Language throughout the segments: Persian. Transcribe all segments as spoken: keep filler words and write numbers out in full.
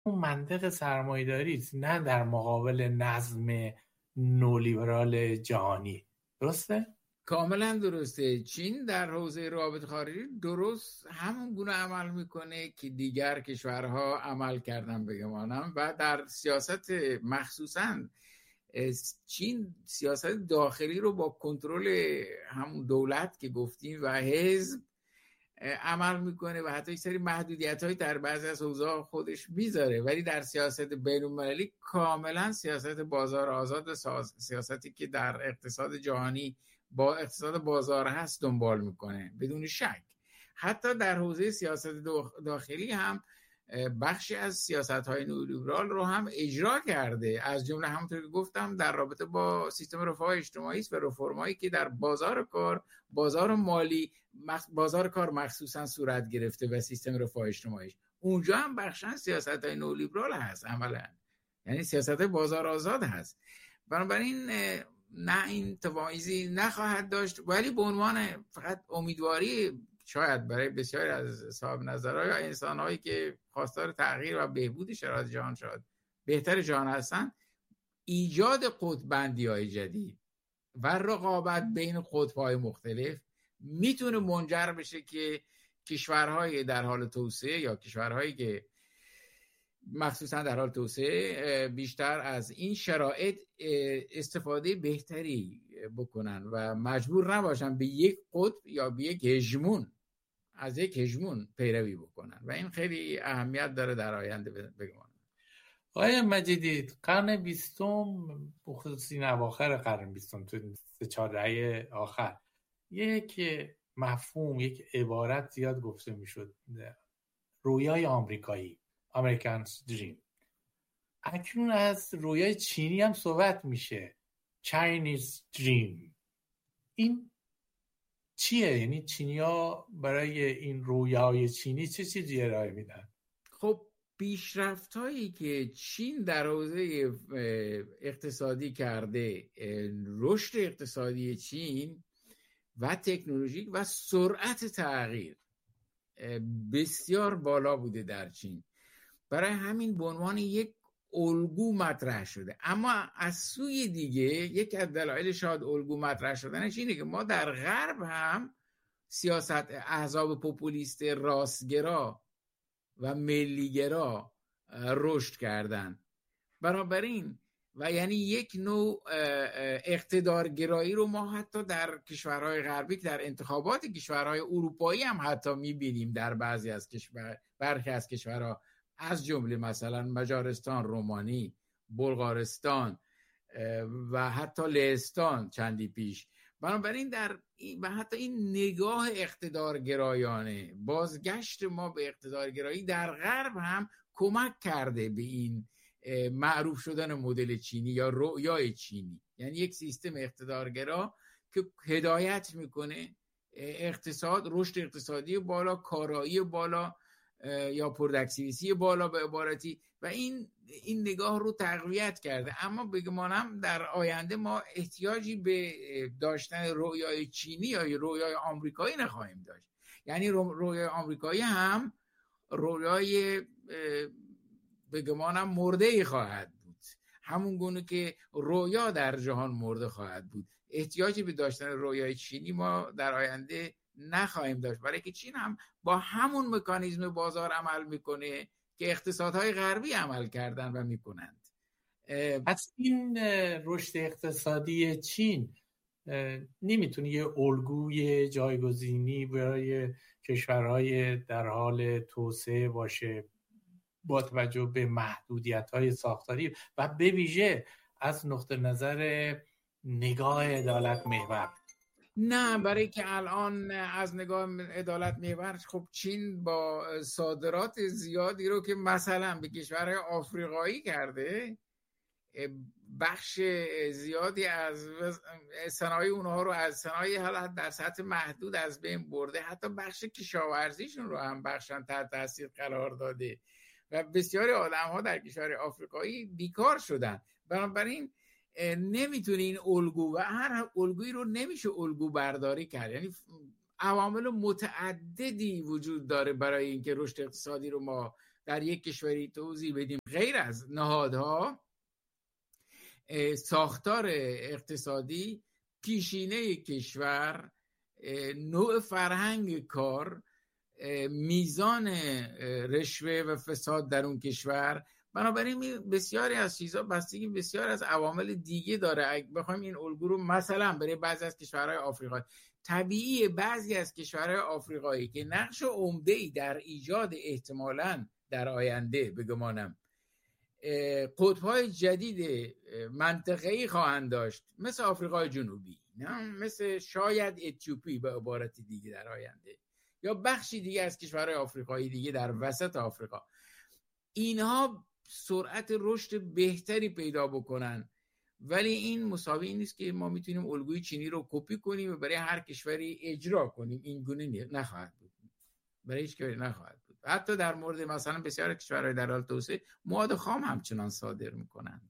اون منطق سرمایه‌داری است، نه در مقابل نظم نولیبرال جهانی. درسته؟ کاملا درسته. چین در حوزه روابط خارجی درست همون گونه عمل میکنه که دیگر کشورها عمل کردن بگمانم، و در سیاست مخصوصا چین سیاست داخلی رو با کنترل همون دولت که گفتیم و حزب عمل میکنه و حتی یک سری محدودیت‌های در بعضی از حوزه‌ها خودش میذاره، ولی در سیاست بین‌المللی کاملا سیاست بازار آزاد و سیاستی که در اقتصاد جهانی با اقتصاد بازار هست دنبال میکنه بدون شک. حتی در حوزه سیاست داخلی هم بخشی از سیاست‌های نئولیبرال رو هم اجرا کرده، از جمله همونطور که گفتم در رابطه با سیستم رفاه اجتماعی است و رفرمایی که در بازار کار، بازار مالی، بازار کار مخصوصا صورت گرفته و سیستم رفاه اجتماعی اونجا هم بخشن سیاست‌های نئولیبرال هست عملاً، یعنی سیاست بازار آزاد هست. بنابراین نه این تبعیضی نخواهد داشت، ولی به عنوان فقط امیدواری شاید برای بسیاری از صاحب نظرها یا انسان‌هایی که خواستار تغییر و بهبود شرایط جهان شد بهتر جهان هستن، ایجاد قطب‌بندی‌های جدید و رقابت بین قطب‌های مختلف میتونه منجر بشه که کشورهای در حال توسعه یا کشورهایی که مخصوصا در حال توسعه بیشتر از این شرایط استفاده بهتری بکنن و مجبور نباشن به یک قطب یا به یک هژمون از یک هژمون پیروی بکنن و این خیلی اهمیت داره در آینده بگم. آقای مجیدی، قرن بیستم بخصوص این اواخر قرن بیستم تو سه چهار دهه آخر یک مفهوم، یک عبارت زیاد گفته میشد، رویای آمریکایی، American's Dream. اکنون از رویای چینی هم صحبت میشه، Chinese Dream. این چیه؟ یعنی چینی‌ها برای این رویای چینی چه چیزی ارائه میدن؟ خب پیشرفت‌هایی که چین در حوزه اقتصادی کرده، رشد اقتصادی چین و تکنولوژیک و سرعت تغییر بسیار بالا بوده در چین، برای همین به عنوان یک الگو مطرح شده. اما از سوی دیگه یک از دلایل شاید الگو مطرح شدنش اینه که ما در غرب هم سیاست احزاب پوپولیست راستگرا و ملیگرا رشد کردن، بنابراین و یعنی یک نوع اقتدارگرایی رو ما حتی در کشورهای غربی، در انتخابات کشورهای اروپایی هم حتی میبینیم در بعضی از کشور، برخی از کشورها از جمله مثلا مجارستان، رومانی، بلغارستان و حتی لهستان چندی پیش. بنابراین در و حتی این نگاه اقتدارگرایانه، بازگشت ما به اقتدارگرایی در غرب هم کمک کرده به این معروف شدن مدل چینی یا رویای چینی، یعنی یک سیستم اقتدارگرا که هدایت میکنه اقتصاد، رشد اقتصادی بالا، کارایی بالا یا پروداکتیویتی بالا به عبارتی، و این این نگاه رو تقویت کرده. اما بگمانم در آینده ما احتیاجی به داشتن رویای چینی یا رویای آمریکایی نخواهیم داشت. یعنی رویای آمریکایی هم رویای بگمانم مرده‌ای خواهد بود، همون گونه که رویا در جهان مرده خواهد بود. احتیاجی به داشتن رویای چینی ما در آینده نخواهیم داشت، برای که چین هم با همون مکانیزم بازار عمل میکنه که اقتصادهای غربی عمل کردن و میکنند. پس این رشد اقتصادی چین نمیتونه یه الگوی جایگزینی برای کشورهای در حال توسعه باشه با توجه به محدودیت‌های ساختاری و به ویژه از نقطه نظر نگاه عدالت محور؟ نه، برای که الان از نگاه عدالت محور خب چین با صادرات زیادی رو که مثلا به کشورهای آفریقایی کرده، بخش زیادی از صنایع اونها رو از صنایع حالت در سطح محدود از بین برده، حتی بخش کشاورزیشون رو هم بخشن تحت تاثیر قرار داده و بسیاری آدم ها در کشور آفریقایی بیکار شدن. بنابراین نمیتونه این الگو و هر الگویی رو نمیشه الگو برداری کرد، یعنی عوامل متعددی وجود داره برای اینکه رشد اقتصادی رو ما در یک کشوری توضیح بدیم غیر از نهادها، ساختار اقتصادی، پیشینه کشور، نوع فرهنگ کار، میزان رشوه و فساد در اون کشور، بنابراین بسیاری از چیزها بستگی بسیار از عوامل دیگه داره. اگه بخوایم این الگو رو مثلا برای بعضی از کشورهای آفریقایی، طبیعی بعضی از کشورهای آفریقایی که نقش عمده‌ای در ایجاد احتمالاً در آینده بگمانم قطب‌های جدید منطقه‌ای خواهند داشت، مثل آفریقای جنوبی، نه مثل شاید اتیوپی به عبارت دیگه در آینده، یا بخشی دیگه از کشورهای آفریقایی دیگه در وسط آفریقا، اینها سرعت رشد بهتری پیدا بکنن. ولی این مساوی نیست که ما میتونیم الگوی چینی رو کپی کنیم و برای هر کشوری اجرا کنیم. این گونه نخواهد بود، برای هیچ کشوری نخواهد بود. حتی در مورد مثلا بسیار کشورهای در حال توسعه مواد خام همچنان صادر میکنن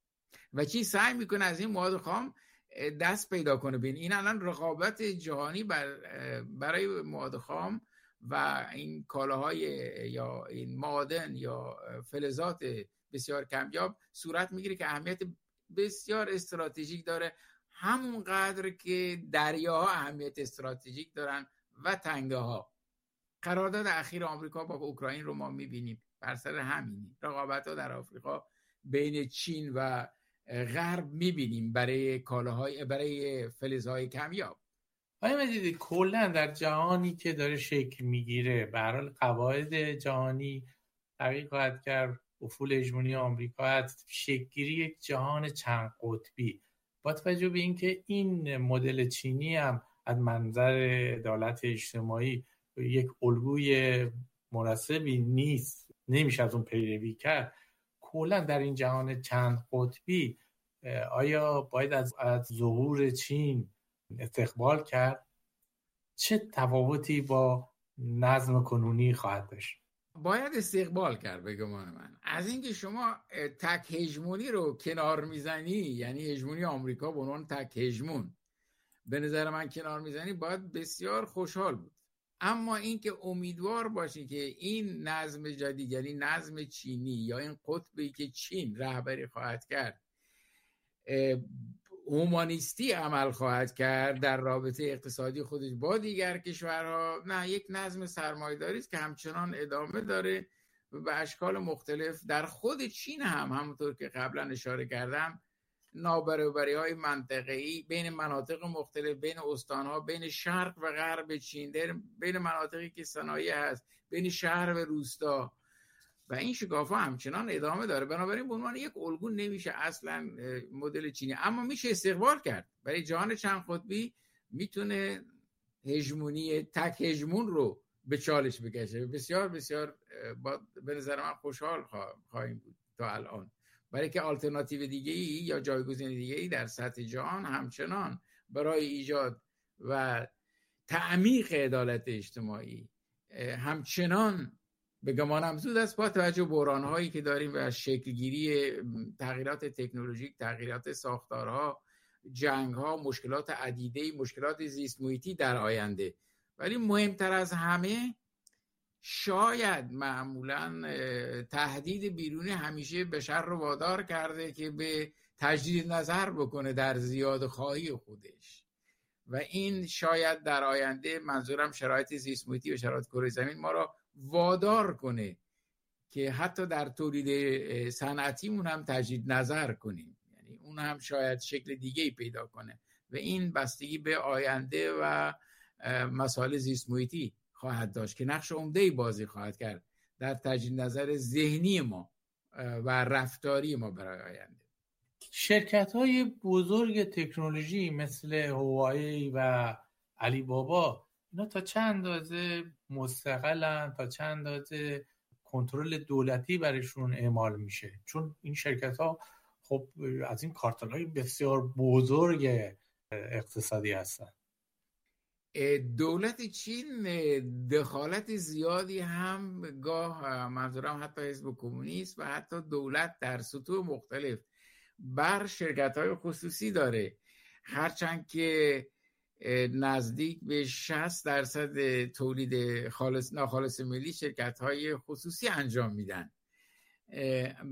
و چی سعی میکنه از این مواد خام دست پیدا کنه. ببین این الان رقابت جهانی بر برای مواد خام و این کالاهای یا این معادن یا فلزات بسیار کمیاب صورت میگیره که اهمیت بسیار استراتژیک داره، همون قدر که دریاها اهمیت استراتژیک دارن و تنگه ها. قرارداد اخیر آمریکا با اوکراین رو ما میبینیم، بر سر همین رقابت ها در آفریقا بین چین و غرب میبینیم برای کالاهای برای فلزهای کمیاب. آیا مجیدی کلا در جهانی که داره شکل میگیره، به هر حال قواعد جهانی تغییر خواهد کرد، افول هژمونی آمریکا هست، شکل‌گیری یک جهان چند قطبی، با توجه به اینکه این مدل چینی هم از منظر عدالت اجتماعی یک الگوی مناسبی نیست، نمیشه از اون پیروی کرد، کلا در این جهان چند قطبی آیا باید از, از ظهور چین استقبال کرد؟ چه تفاوتی با نظم کنونی خواهد داشت؟ باید استقبال کرد به گمان من. از اینکه شما تک هژمونی رو کنار میزنی، یعنی هژمونی آمریکا به عنوان تک هژمون به نظر من کنار میزنی، باید بسیار خوشحال بود. اما اینکه امیدوار باشی که این نظم جدید، یعنی نظم چینی یا این قطبی که چین رهبری خواهد کرد، هومانیستی عمل خواهد کرد در رابطه اقتصادی خودش با دیگر کشورها، نه، یک نظم سرمایه‌داری است که همچنان ادامه داره و به اشکال مختلف در خود چین هم همونطور که قبلا اشاره کردم نابرابری‌های منطقه‌ای بین مناطق مختلف، بین استان‌ها، بین شرق و غرب چین، بین مناطقی که صنایع هست، بین شهر و روستا، و این شکاف‌ها همچنان ادامه داره. بنابراین به عنوان یک الگو نمیشه اصلا مدل چینی، اما میشه استقبال کرد. برای جهان چند قطبی میتونه هژمونی تک هژمون رو به چالش بکشه. بسیار بسیار به نظر من خوشحال خواهیم بود تا الان، برای که آلترناتیو دیگه‌ای یا جایگزین دیگه‌ای در سطح جهان همچنان برای ایجاد و تعمیق عدالت اجتماعی همچنان به گمانم زود است، با توجه به بحران‌هایی که داریم و شکلگیری تغییرات تکنولوژیک، تغییرات ساختارها، جنگ‌ها، مشکلات عدیده‌ای، مشکلات زیست محیطی در آینده. ولی مهمتر از همه شاید معمولاً تهدید بیرونی همیشه بشر رو وادار کرده که به تجدید نظر بکنه در زیادخواهی خودش، و این شاید در آینده، منظورم شرایط زیست محیطی و شرایط کره زمین، ما را وادار کنه که حتی در تولید صنعتیمون هم تجدید نظر کنیم، یعنی اون هم شاید شکل دیگه‌ای پیدا کنه و این بستگی به آینده و مسائل زیست محیطی خواهد داشت که نقش عمده‌ای بازی خواهد کرد در تجدید نظر ذهنی ما و رفتاری ما برای آینده. شرکت‌های بزرگ تکنولوژی مثل هوایی و علی بابا، اینا تا چند اندازه مستقلن، تا چند اندازه کنترل دولتی برشون اعمال میشه؟ چون این شرکت‌ها خب از این کارتل‌های بسیار بزرگ اقتصادی هستن. دولت چین دخالت زیادی هم گاه، منظورم حتی حزب کمونیست و حتی دولت در سطوح مختلف، بر شرکت‌های خصوصی داره، هرچند که نزدیک به شصت درصد تولید خالص ناخالص ملی شرکت‌های خصوصی انجام میدن.